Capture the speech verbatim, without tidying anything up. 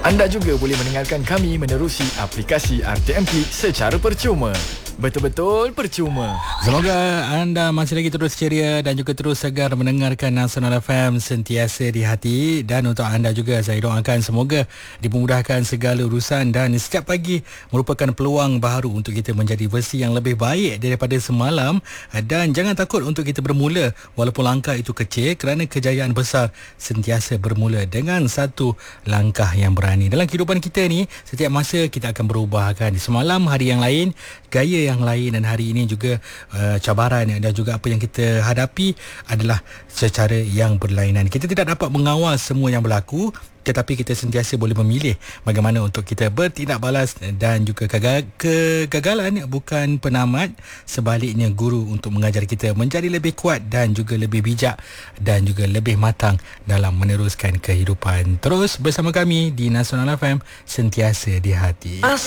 Anda juga boleh mendengarkan kami menerusi aplikasi R T M P secara percuma. Betul-betul percuma. Semoga anda masih lagi terus ceria dan juga terus segar mendengarkan Nasional F M sentiasa di hati. Dan untuk anda juga saya doakan semoga dimudahkan segala urusan dan setiap pagi merupakan peluang baru untuk kita menjadi versi yang lebih baik daripada semalam. Dan jangan takut untuk kita bermula walaupun langkah itu kecil, kerana kejayaan besar sentiasa bermula dengan satu langkah yang berani. Dalam kehidupan kita ni, setiap masa kita akan berubah kan. Semalam hari yang lain, gaya yang lain, dan hari ini juga uh, cabaran dan juga apa yang kita hadapi adalah secara yang berlainan. Kita tidak dapat mengawal semua yang berlaku, tetapi kita sentiasa boleh memilih bagaimana untuk kita bertindak balas. Dan juga kegagalan bukan penamat, sebaliknya guru untuk mengajar kita menjadi lebih kuat dan juga lebih bijak dan juga lebih matang dalam meneruskan kehidupan. Terus bersama kami di Nasional F M, sentiasa di hati.